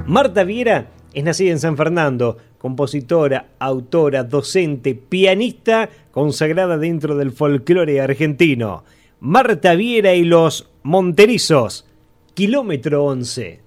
Marta Viera es nacida en San Fernando, compositora, autora, docente, pianista consagrada dentro del folclore argentino. Marta Viera y los Monterizos, Kilómetro 11.